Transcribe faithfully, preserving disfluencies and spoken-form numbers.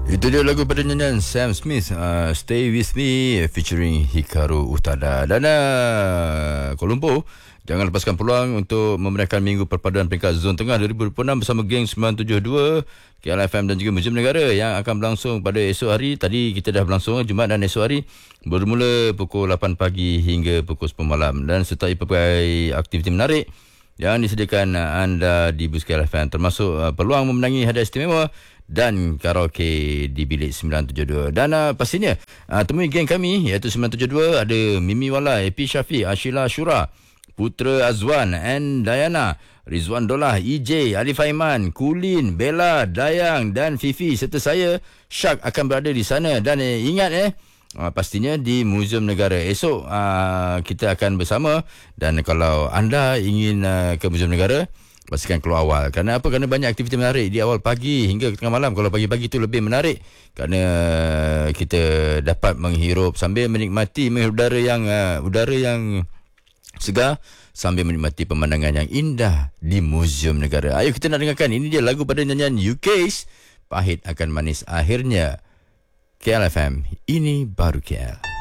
Itu dia lagu pada nyanyian Sam Smith, uh, Stay With Me featuring Hikaru Utada. Dan uh, Kuala Lumpur jangan lepaskan peluang untuk memeriahkan Minggu Perpaduan Peringkat Zon Tengah dua ribu dua puluh enam bersama geng sembilan tujuh dua K L F M dan juga Muzium Negara yang akan berlangsung pada esok hari. Tadi kita dah berlangsung Jumaat dan esok hari bermula pukul lapan pagi hingga pukul sepuluh malam, dan sertai pelbagai aktiviti menarik yang disediakan anda di bus K L F M, termasuk uh, peluang memenangi hadiah istimewa dan karaoke di bilik sembilan tujuh dua. Dan uh, pastinya uh, temui geng kami iaitu sembilan tujuh dua, ada Mimi Wala, A P Syafiq, Ashila Shura, Putra Azwan and Dayana, Rizwan Dolah, E J, Alif Aiman, Kulin, Bella, Dayang dan Fifi serta saya Syak akan berada di sana. Dan eh, ingat eh Uh, pastinya di Muzium Negara. Esok uh, kita akan bersama, dan kalau anda ingin uh, ke Muzium Negara, pastikan keluar awal. Kerana apa? Kerana banyak aktiviti menarik di awal pagi hingga ke tengah malam. Kalau pagi-pagi itu lebih menarik kerana uh, kita dapat menghirup sambil menikmati udara yang uh, udara yang segar sambil menikmati pemandangan yang indah di Muzium Negara. Ayo kita nak dengarkan, ini dia lagu pada nyanyian U Ks, Pahit Akan Manis Akhirnya. K L F M, ini baru K L.